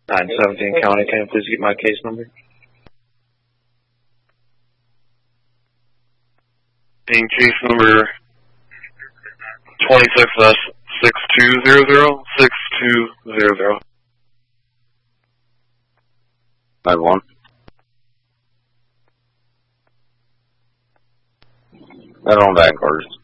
917 County, can I please get my case number? In case number 26S6200, 6200. 5-1. That on back orders.